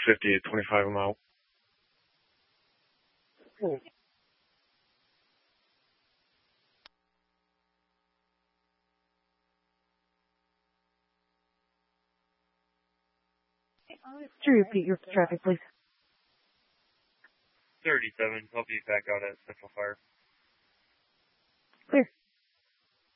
50 at 25 a mile. Could you repeat your traffic, please? 37, help you back out at Central Fire.